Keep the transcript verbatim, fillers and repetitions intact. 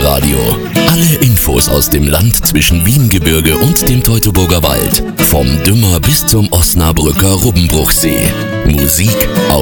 Wiesenradio. Alle Infos aus dem Land zwischen Wiengebirge und dem Teutoburger Wald. Vom Dümmer bis zum Osnabrücker Rubbenbruchsee. Musik aus